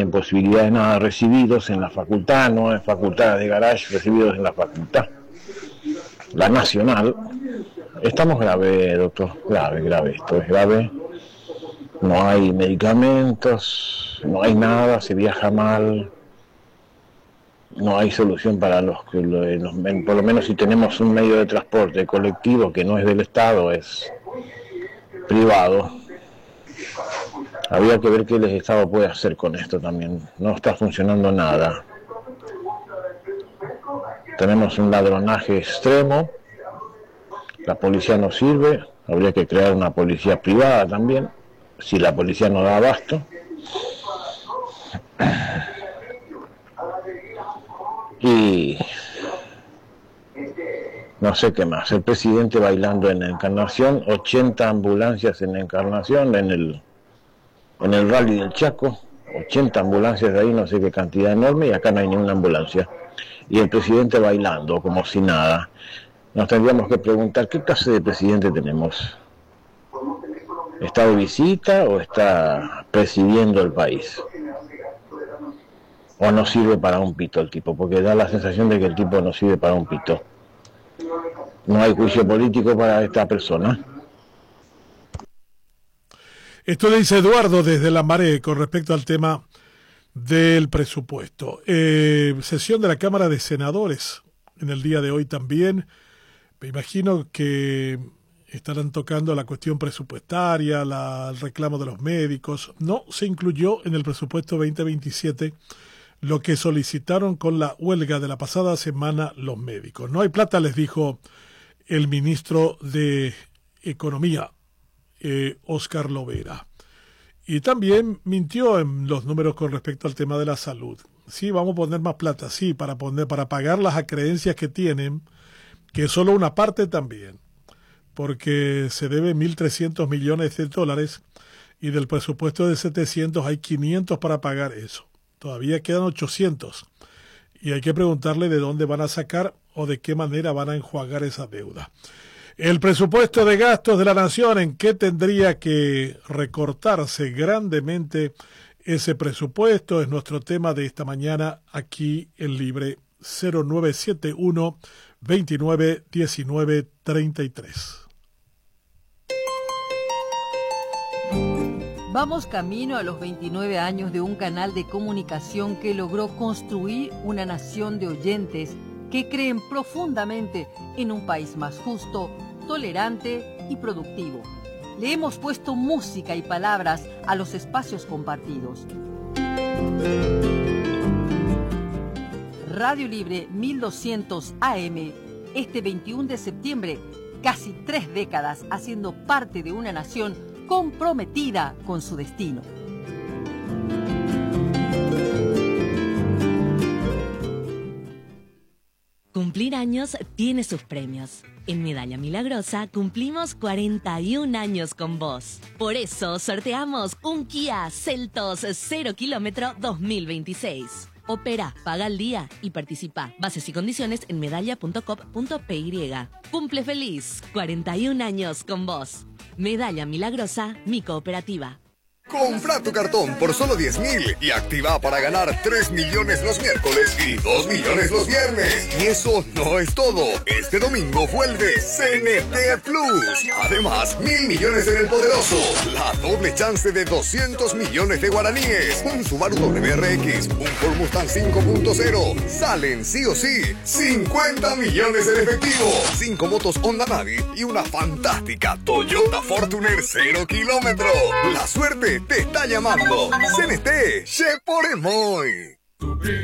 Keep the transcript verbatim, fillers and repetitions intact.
tienen posibilidad de nada, recibidos en la facultad, no en facultad de garage, recibidos en la facultad, la nacional. Estamos grave, doctor, grave, grave, esto es grave. No hay medicamentos, no hay nada, se viaja mal, no hay solución para los que, los, por lo menos si tenemos un medio de transporte colectivo que no es del Estado, es privado. Habría que ver qué el Estado puede hacer con esto también. No está funcionando nada. Tenemos un ladronaje extremo, la policía no sirve, habría que crear una policía privada también, si la policía no da abasto. Y no sé qué más, el presidente bailando en Encarnación, ochenta ambulancias en Encarnación, en el en el rally del Chaco, ochenta ambulancias de ahí, no sé qué cantidad enorme, y acá no hay ninguna ambulancia. Y el presidente bailando como si nada. Nos tendríamos que preguntar, ¿qué clase de presidente tenemos? ¿Está de visita o está presidiendo el país? ¿O no sirve para un pito el tipo? Porque da la sensación de que el tipo no sirve para un pito. No hay juicio político para esta persona. Esto le dice Eduardo desde La Maré con respecto al tema del presupuesto. Eh, sesión de la Cámara de Senadores en el día de hoy también. Me imagino que estarán tocando la cuestión presupuestaria, la, el reclamo de los médicos. No se incluyó en el presupuesto veinte veintisiete lo que solicitaron con la huelga de la pasada semana los médicos. No hay plata, les dijo el ministro de Economía, eh, Óscar Lovera. Y también mintió en los números con respecto al tema de la salud. Sí, vamos a poner más plata, sí, para poner, para pagar las acreencias que tienen, que es solo una parte también, porque se debe mil trescientos millones de dólares y del presupuesto de setecientos hay quinientos para pagar eso. Todavía quedan ochocientos y hay que preguntarle de dónde van a sacar o de qué manera van a enjuagar esa deuda. El presupuesto de gastos de la nación, ¿en qué tendría que recortarse grandemente ese presupuesto? Es nuestro tema de esta mañana aquí en Libre. Cero nueve siete uno, veintinueve, diecinueve, treinta y tres. Vamos camino a los veintinueve años de un canal de comunicación que logró construir una nación de oyentes que creen profundamente en un país más justo, tolerante y productivo. Le hemos puesto música y palabras a los espacios compartidos. Radio Libre mil doscientos A M, este veintiuno de septiembre, casi tres décadas haciendo parte de una nación comprometida con su destino. Cumplir años tiene sus premios. En Medalla Milagrosa cumplimos cuarenta y un años con vos. Por eso sorteamos un Kia Seltos cero kilómetro dos mil veintiséis. Opera, paga al día y participa. Bases y condiciones en medalla punto com punto p y. Cumple feliz, cuarenta y un años con vos. Medalla Milagrosa, mi cooperativa. Compra tu cartón por solo diez mil y activa para ganar tres millones los miércoles y dos millones los viernes. Y eso no es todo. Este domingo vuelve C N T Plus. Además, mil millones en el poderoso. La doble chance de doscientos millones de guaraníes. Un Subaru W R X, un Ford Mustang cinco punto cero. Salen sí o sí cincuenta millones en efectivo. cinco motos Honda Navi y una fantástica Toyota Fortuner cero kilómetro. La suerte te está llamando. C N T, che por emoy.